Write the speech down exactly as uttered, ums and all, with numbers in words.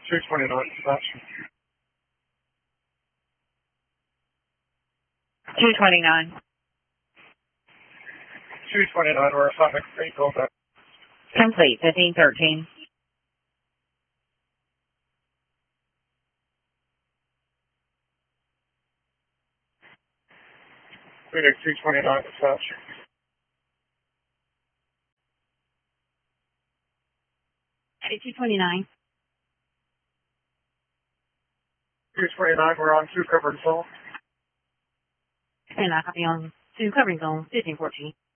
two twenty-nine, dispatch. two twenty-nine. two twenty-nine, we're assignment complete, call back. Complete, fifteen thirteen. Phoenix two twenty-nine, dispatch. two twenty-nine. two twenty-nine, we're on two covered zone. And I copy on two covering zone, fifteen fourteen.